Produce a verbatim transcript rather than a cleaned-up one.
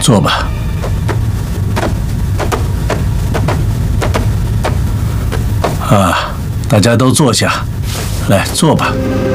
坐吧。啊，大家都坐下，来坐吧。